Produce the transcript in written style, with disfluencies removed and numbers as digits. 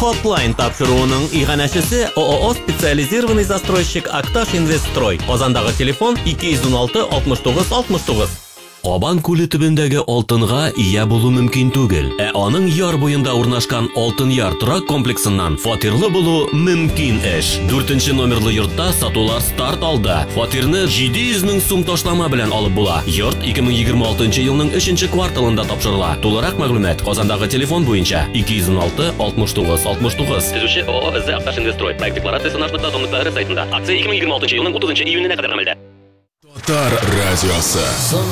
Hotline тапшыруының иганәчесе ООО специализированный застройщик Акташ Инвестстрой. Казандагы телефон 216 69 69. Кабан күле төбендәге алтынга ия булу мөмкин түгел. Аның яр буенда урнашкан Алтын яр торак комплексыннан фатирлы булу мөмкин эш. 4-нче номерлы йортта сатулар старт алды. Фатирны 700 мең сум ташлама белән алып була. Йорт 2026 елның 3-нче кварталында тапшырыла. Тулырак мәгълүмат Казандагы телефон буенча 216 69 69. Төзүче ООО Акташ Инвестстрой. Проект декларациясе наш.com.р сайтында. Акция 2026 елның 30 июненә кадәр гамәлдә. Татар радиосы.